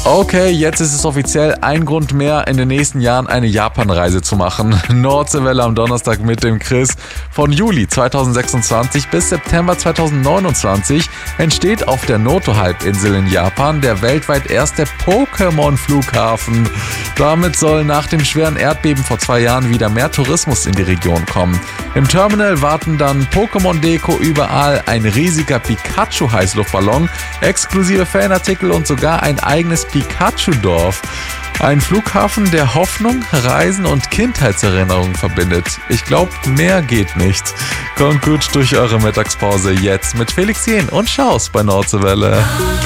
Okay, jetzt ist es offiziell ein Grund mehr, in den nächsten Jahren eine Japan-Reise zu machen. Nordseewelle am Donnerstag mit dem Chris. Von Juli 2026 bis September 2029 entsteht auf der Noto-Halbinsel in Japan der weltweit erste Pokémon-Flughafen. Damit soll nach dem schweren Erdbeben vor 2 Jahren wieder mehr Tourismus in die Region kommen. Im Terminal warten dann Pokémon-Deko überall, ein riesiger Pikachu-Heißluftballon, exklusive Fanartikel und sogar ein eigenes Pikachu-Dorf. Ein Flughafen, der Hoffnung, Reisen und Kindheitserinnerungen verbindet. Ich glaube, mehr geht nicht. Kommt gut durch eure Mittagspause jetzt mit Felix Jähn und Schaus bei Nordseewelle.